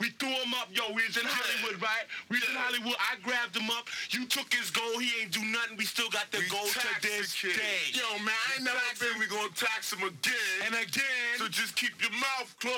We threw him up, yo. We was in Hollywood, right? We was in Hollywood. I grabbed him up. You took his gold. He ain't do nothing. We still got the gold to this day. Yo, man, I ain't never been. We gonna tax him again. And again. So just keep your mouth closed.